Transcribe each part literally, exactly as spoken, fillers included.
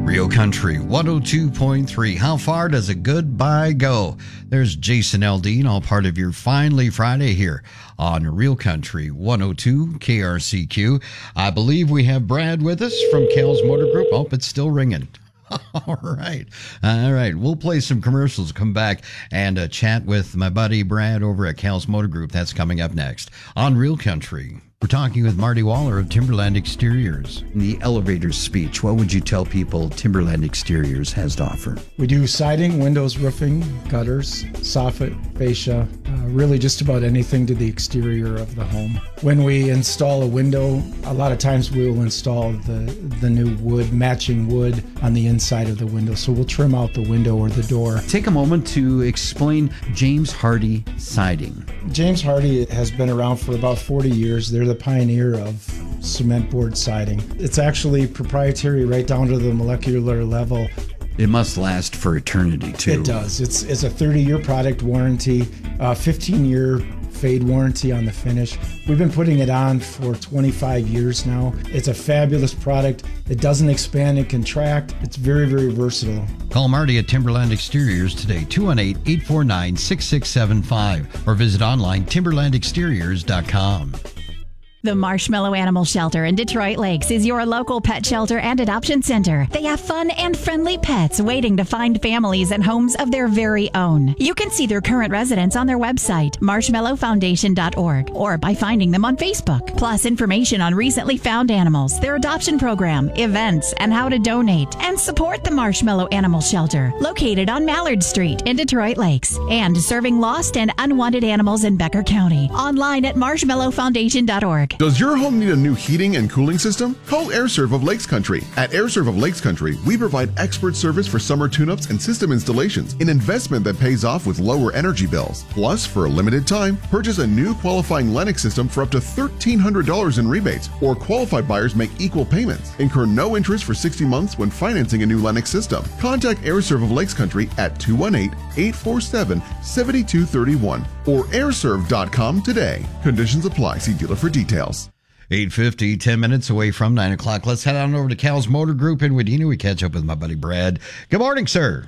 Real Country one oh two point three. How far does a goodbye go? There's Jason Aldean, all part of your Finally Friday here on Real Country one oh two K R C Q. I believe we have Brad with us from Cal's Motor Group. Oh, it's still ringing. All right. All right. We'll play some commercials, come back and uh, chat with my buddy Brad over at Cal's Motor Group. That's coming up next on Real Country. We're talking with Marty Waller of Timberland Exteriors. In the elevator speech, what would you tell people Timberland Exteriors has to offer? We do siding, windows, roofing, gutters, soffit, fascia, uh, really just about anything to the exterior of the home. When we install a window, a lot of times we will install the, the new wood, matching wood on the inside of the window. So we'll trim out the window or the door. Take a moment to explain James Hardie Siding. James Hardie has been around for about forty years. They're the pioneer of cement board siding. It's actually proprietary right down to the molecular level. It must last for eternity, too. It does. It's it's a thirty-year product warranty, uh, fifteen-year fade warranty on the finish. We've been putting it on for twenty-five years now. It's a fabulous product. It doesn't expand and contract. It's very, very versatile. Call Marty at Timberland Exteriors today, two one eight, eight four nine, six six seven five, or visit online timberland exteriors dot com. The Marshmallow Animal Shelter in Detroit Lakes is your local pet shelter and adoption center. They have fun and friendly pets waiting to find families and homes of their very own. You can see their current residents on their website, marshmallow foundation dot org, or by finding them on Facebook. Plus information on recently found animals, their adoption program, events, and how to donate and support the Marshmallow Animal Shelter, located on Mallard Street in Detroit Lakes, and serving lost and unwanted animals in Becker County. Online at marshmallow foundation dot org. Does your home need a new heating and cooling system? Call AirServe of Lakes Country. At AirServe of Lakes Country, we provide expert service for summer tune-ups and system installations, an investment that pays off with lower energy bills. Plus, for a limited time, purchase a new qualifying Lennox system for up to thirteen hundred dollars in rebates, or qualified buyers make equal payments. Incur no interest for sixty months when financing a new Lennox system. Contact AirServe of Lakes Country at two one eight, eight four seven, seven two three one or airserve dot com today. Conditions apply. See dealer for details. eight fifty, ten minutes away from nine o'clock. Let's head on over to Cal's Motor Group in Wadena. We catch up with my buddy Brad. Good morning, sir.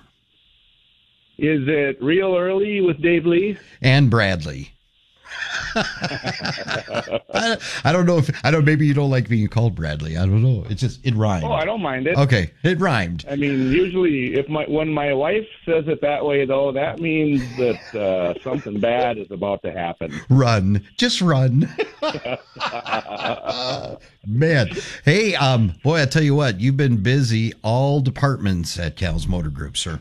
Is it real early with Dave Lee? And Bradley. I, I don't know if, I don't, maybe you don't like being called Bradley. I don't know. It's just, it rhymed. Oh, I don't mind it. Okay, it rhymed. I mean, usually if my, when my wife says it that way, though, that means that uh, something bad is about to happen. Run. Just run. Man. Hey, um, boy, I tell you what, you've been busy all departments at Cal's Motor Group, sir.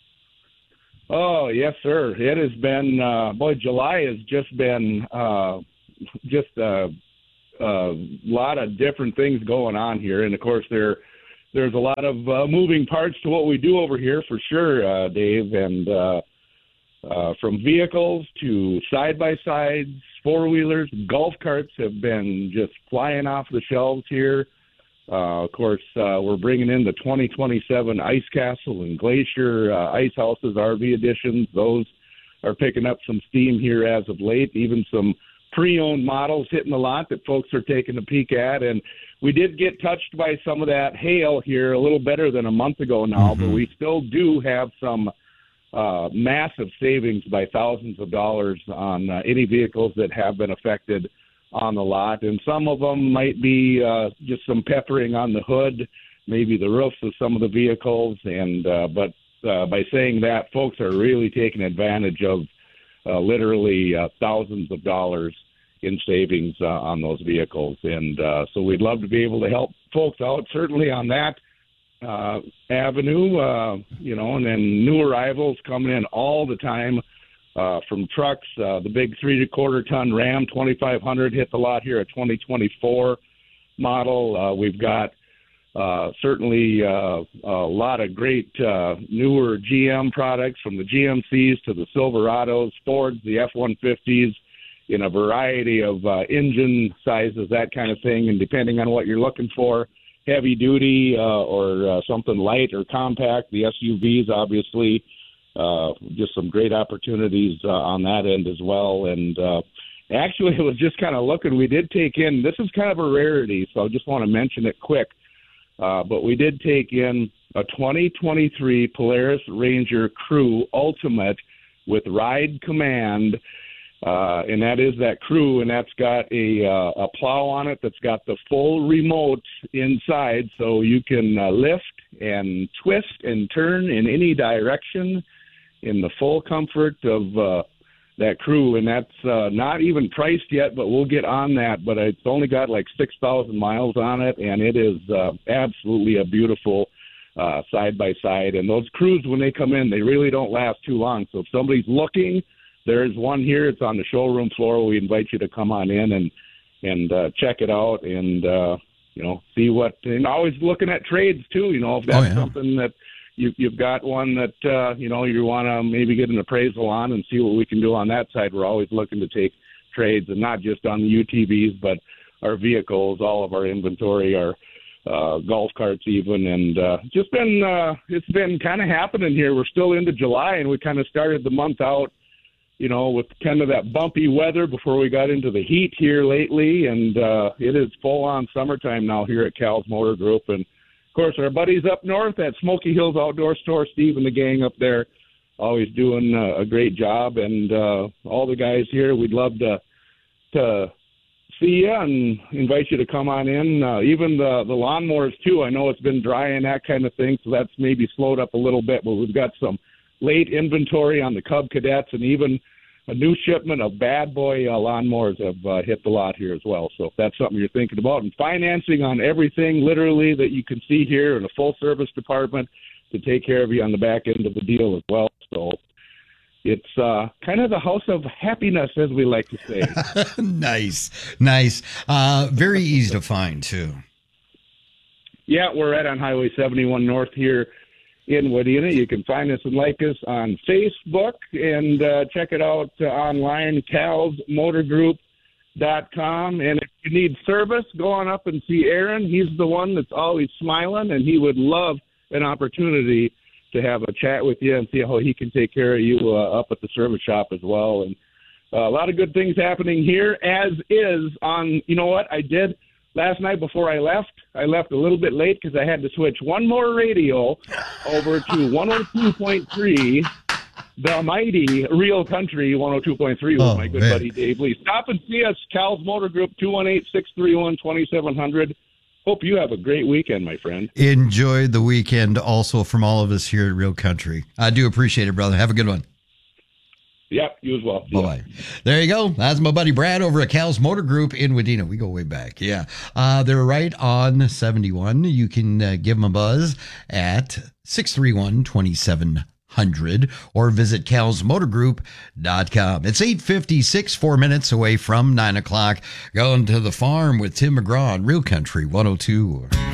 Oh, yes, sir. It has been, uh, boy, July has just been uh, just a, a lot of different things going on here. And, of course, there there's a lot of uh, moving parts to what we do over here for sure, uh, Dave. And uh, uh, from vehicles to side-by-sides, four-wheelers, golf carts have been just flying off the shelves here. Uh, of course, uh, we're bringing in the twenty twenty-seven Ice Castle and Glacier uh, Ice Houses R V editions. Those are picking up some steam here as of late. Even some pre-owned models hitting the lot that folks are taking a peek at. And we did get touched by some of that hail here a little better than a month ago now, mm-hmm. but we still do have some uh, massive savings by thousands of dollars on uh, any vehicles that have been affected on the lot, and some of them might be uh, just some peppering on the hood, maybe the roofs of some of the vehicles, and uh, but uh, by saying that, folks are really taking advantage of uh, literally uh, thousands of dollars in savings uh, on those vehicles, and uh, so we'd love to be able to help folks out, certainly on that uh, avenue, uh, you know, and then new arrivals coming in all the time. Uh, from trucks, uh, the big three and a quarter ton Ram twenty-five hundred hit the lot here, a twenty twenty-four model. Uh, we've got uh, certainly uh, a lot of great uh, newer G M products, from the G M Cs to the Silverados, Fords, the F one fifties, in a variety of uh, engine sizes, that kind of thing. And depending on what you're looking for, heavy duty uh, or uh, something light or compact, the S U Vs, obviously. Uh, just some great opportunities uh, on that end as well. And uh, actually, it was just kind of looking. We did take in, this is kind of a rarity, so I just want to mention it quick. Uh, but we did take in a twenty twenty-three Polaris Ranger Crew Ultimate with Ride Command, uh, and that is that crew, and that's got a, uh, a plow on it that's got the full remote inside, so you can uh, lift and twist and turn in any direction in the full comfort of uh, that crew, and that's uh, not even priced yet, but we'll get on that. But it's only got like six thousand miles on it, and it is uh, absolutely a beautiful uh, side-by-side. And those crews, when they come in, they really don't last too long. So if somebody's looking, there's one here. It's on the showroom floor. We invite you to come on in and, and uh, check it out and, uh, you know, see what – and always looking at trades too, you know, if that's oh, yeah. something that – You, you've got one that, uh, you know, you want to maybe get an appraisal on and see what we can do on that side. We're always looking to take trades, and not just on the U T Vs, but our vehicles, all of our inventory, our uh, golf carts even. And uh, just been, uh, it's been kind of happening here. We're still into July, and we kind of started the month out, you know, with kind of that bumpy weather before we got into the heat here lately. And uh, it is full-on summertime now here at Cal's Motor Group. And of course, our buddies up north at Smoky Hills Outdoor Store, Steve and the gang up there, always doing uh, a great job. And uh, all the guys here, we'd love to to see you and invite you to come on in. Uh, even the, the lawnmowers, too. I know it's been dry and that kind of thing, so that's maybe slowed up a little bit. But we've got some late inventory on the Cub Cadets, and even a new shipment of bad boy uh, lawnmowers have uh, hit the lot here as well. So if that's something you're thinking about, and financing on everything literally that you can see here, and a full service department to take care of you on the back end of the deal as well. So it's uh, kind of the house of happiness, as we like to say. Nice, nice. Uh, very easy to find too. Yeah, we're right on Highway seventy-one North here in Wadena. You can find us and like us on Facebook, and uh, check it out uh, online, cals motor group dot com. And if you need service, go on up and see Aaron. He's the one that's always smiling, and he would love an opportunity to have a chat with you and see how he can take care of you uh, up at the service shop as well. And uh, a lot of good things happening here, as is on, you know what, I did last night before I left. I left a little bit late because I had to switch one more radio over to one oh two point three, the mighty Real Country one oh two point three with oh, my good man. buddy Dave Lee. Stop and see us, Cal's Motor Group, two one eight, six three one, two seven zero zero. Hope you have a great weekend, my friend. Enjoy the weekend also from all of us here at Real Country. I do appreciate it, brother. Have a good one. Yep, you as well. Bye-bye. There you go. That's my buddy Brad over at Cal's Motor Group in Wadena. We go way back. Yeah. Uh, they're right on seventy-one. You can uh, give them a buzz at six three one, two seven zero zero or visit cals motor group dot com. It's eight fifty-six, four minutes away from nine o'clock. Going to the farm with Tim McGraw on Real Country one oh two.